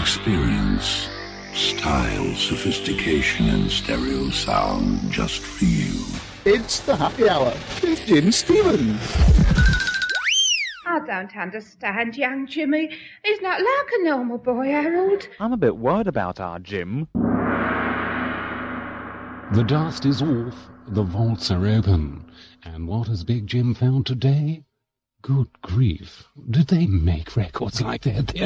experience. Style, sophistication, and stereo sound just for you. It's the Happy Hour with Jim Stevens. I don't understand, young Jimmy. He's not like a normal boy, Harold. I'm a bit worried about our Jim. The dust is off, the vaults are open. And what has Big Jim found today? Good grief, did they make records like that then?